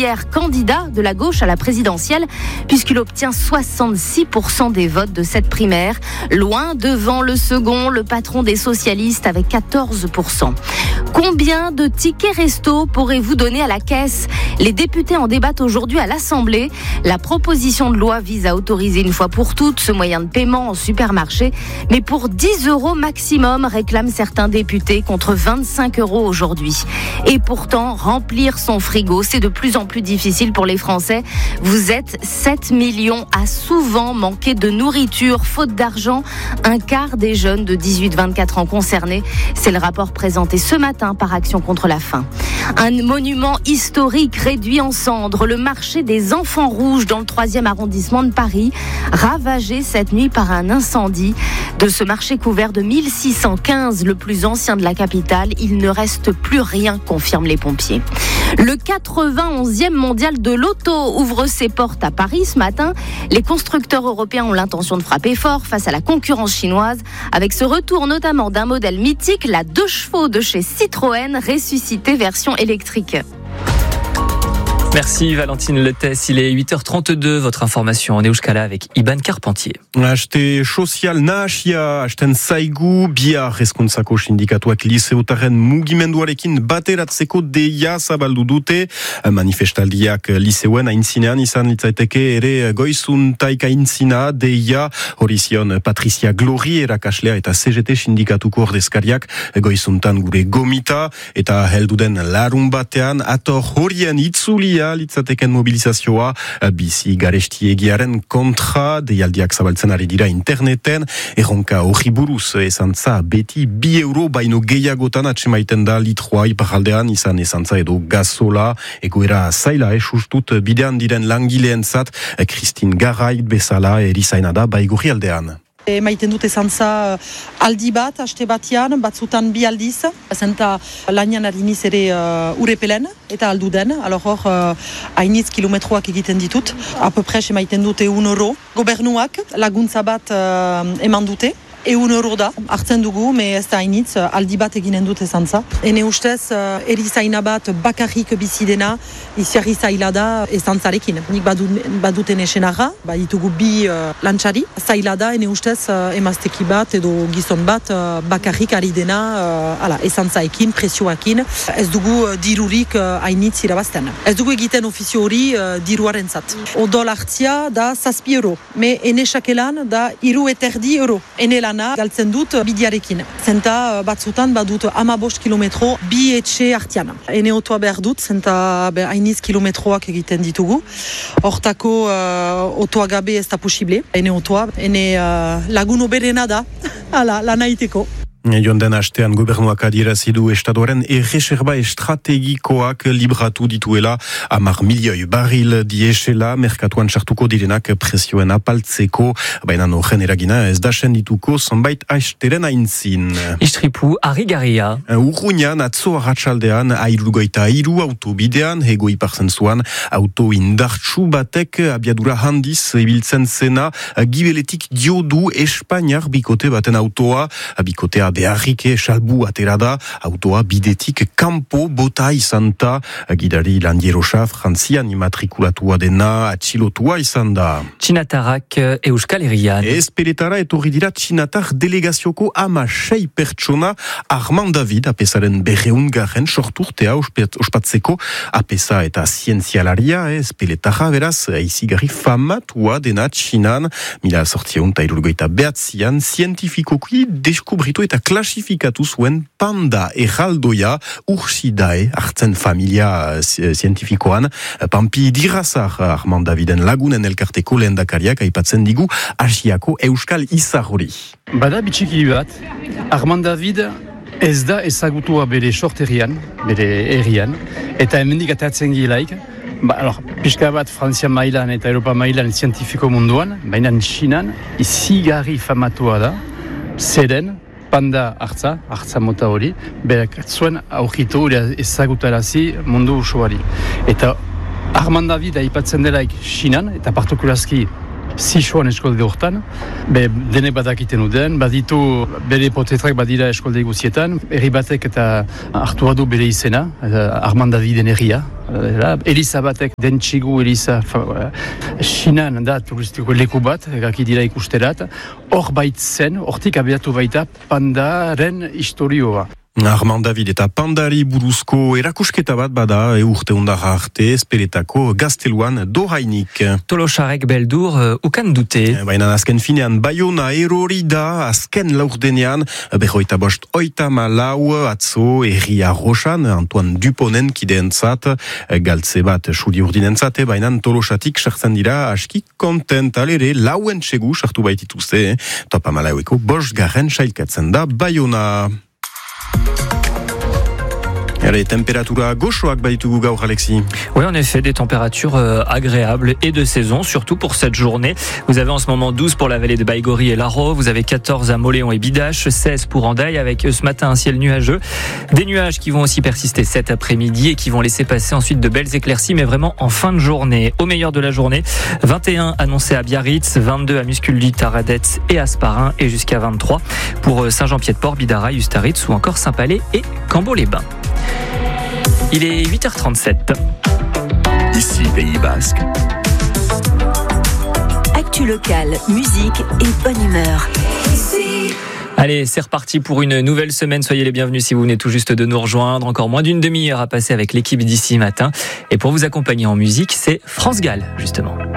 hier candidat de la gauche à la présidentielle, puisqu'il obtient 66% des votes de cette primaire, loin devant le second, le patron des socialistes, avec 14%. Combien de tickets resto pourrez-vous donner à la caisse ? Les députés en débattent aujourd'hui à l'Assemblée. La proposition de loi vise à autoriser une fois pour toutes ce moyen de paiement en supermarché, mais pour 10 € maximum, réclament certains députés, contre 25 € aujourd'hui. Et pourtant, remplir son frigo, c'est de plus en plus difficile pour les Français. Vous êtes 7 millions à souvent manquer de nourriture, faute d'argent. Un quart des jeunes de 18-24 ans concernés. C'est le rapport présenté ce matin par Action contre la faim. Un monument historique réduit en cendres, le marché des Enfants Rouges dans le 3e arrondissement de Paris, ravagé cette nuit par un incendie. De ce marché couvert de 1615, le plus ancien de la capitale, il ne reste plus rien, confirment les pompiers. Le 91e mondial de l'auto ouvre ses portes à Paris ce matin. Les constructeurs européens ont l'intention de frapper fort face à la concurrence chinoise, avec ce retour notamment d'un modèle mythique, la 2 chevaux de chez Citroën, ressuscité version électrique. Merci Valentine Lettès, il est 8h32, votre information en Euskala avec Iban Carpentier. Aste sozial nahasia, asten zaigu, bihar hezkuntzako sindikatuak liseutaren mugimenduarekin bateratzeko deia zabaldu dute. Manifestaldiak liseuen aintzinean izan litzaiteke ere goizuntaik aintzina deia, horizion Patricia Glori erakaslea eta CGT sindikatuko ordezkariak goizuntan gure gomita, eta helduden larun batean ator horien itzulia litzateken mobilizazioa bizi garestiegiaren kontra, deialdiak zabaltzen ari dira interneten, erronka horri buruz esantza beti 2 euro baino gehiagotan atsemaiten da litroa iparaldean izan esantza edo gazola, egoera zaila sustut bidean diren langileentzat, Christine Garait bezala erizaina da baigorri aldean. Maiten dute zantza aldi bat, aste batian, batzutan 2 aldiz. Zenta lanian hariniz ere urepelen eta aldu den. Hor, hainitz kilometroak egiten ditut. Apopres maiten dute 1 euro. Gobernuak laguntza bat eman dute. 1 euro da, hartzen dugu, me ez da hainitz, aldi bat eginen dute zantza. Ene ustez, erizaina bat bakarrik bizidena, iziarri zaila da ezantzarekin. Nik baduten esenarra, ditugu 2 lantxari. Zaila da, ene ustez, emazteki bat edo gizon bat bakarrik ari dena ezantzaekin, presioakin. Ez dugu dirurik hainitz irabazten. Ez dugu egiten ofizio hori diruaren zat. Odol hartzia da 7 euro, me ene sakelan da 3,5 euro. Ene lan galtzen dut bidiarekin. Zenta batzutan badut 15 kilometro 2 etxe artian. Ene otoa behar dut, zenta hainiz kilometroak egiten ditugu. Hortako otoa gabe ez da posible. Ene otoa, ene lagun oberena da, lana iteko. Joan den astean gobernuak adierazidu estatuaren erreserba estrategikoak libratu dituela 10 milioi barril diesela merkatuan sartuko direnak presioen apaltzeko, baina horren eragina ez da sendituko zonbait asteren aintzin. Istripu Arrigarria. Urruñan atzo arratsaldean 63 autobidean hego ipartzen zuan auto indartsu batek abiadura handiz ibiltzen zena gibeletik diodu Espainiar bikote baten autoa, bikotea beharrike salbu atera da, autoa bidetik kanpo bota izan da, gidari landierosa frantzian imatrikulatua dena atxilotua izan da. Txinatarrak Euskal Herrian. Esperetara etorri dira Txinatar delegazioko 16 pertsona, Armand David apesaren 200. sorturtea ospatzeko, apesa eta zientzialaria, Esperetara beraz, izigarri famatua dena Txinan, 1979 zientifikoki deskubritu eta klasifikatu zuen panda erraldoia ursidae hartzen familia zientifikoan. Pampi Dirazar Armand Daviden lagunen elkarteko lehendakariak aipatzen digu Asiako Euskal izar hori. Bada bitxiki bat, Armand David ez da ezagutua bere sorterian, bere herrian, eta hemendik atatzen gilaik. Pixka bat Frantzia mailan eta Europa mailan zientifiko munduan, baina Txinan izigarri famatua da, zeren panda hartza mota hori, berak zuen aurkitu ezagutarazi mundu osoari. Eta Armand David aipatzen delaik Txinan, eta partikulazki Sichuan eskolde hortan, denek badakiten uden, baditu bere potetrak badira eskolde guzietan, herri batek eta hartu badu bere izena, Armand Daviden herria, Eliza batek, Dentxigu Eliza, Sinan da turistiko leku bat, gaki dira ikusterat, hor baitzen, hortik abiatu baita pandaren historioa. Armand David eta pandari buruzko erakusketa bat bada urte ondara arte esperetako gazteluan dohainik. Tolosarek beldur ukan dute. Baina azken finean Bayona erori da azken laurdenean berroita bost oitama lau atzo herria roxan Antoine Duponen kideentzat galtze bat suli urdinentzat baina Tolosatik sartzen dira aski kontent alere lauen txegu sartu baitituzte topama laueko bost garren sailkatzen da Bayona. Allez, températura goxoak baditugu gaur, Alexis. Oui, en effet, des températures agréables et de saison, surtout pour cette journée. Vous avez en ce moment 12 pour la vallée de Baïgori et Laro, vous avez 14 à Moléon et Bidache, 16 pour Andaille, avec ce matin un ciel nuageux. Des nuages qui vont aussi persister cet après-midi et qui vont laisser passer ensuite de belles éclaircies, mais vraiment en fin de journée. Au meilleur de la journée, 21 annoncés à Biarritz, 22 à Musculdi, Taradets et Asparin, et jusqu'à 23 pour Saint-Jean-Pied-de-Port, Bidaraï, Ustaritz ou encore Saint-Palais et Cambo-les-Bains. Il est 8h37. Ici, Pays Basque. Actu locale, musique et bonne humeur. Allez, c'est reparti pour une nouvelle semaine. Soyez les bienvenus si vous venez tout juste de nous rejoindre. Encore moins d'une demi-heure à passer avec l'équipe d'ici matin. Et pour vous accompagner en musique, c'est France Gall, justement.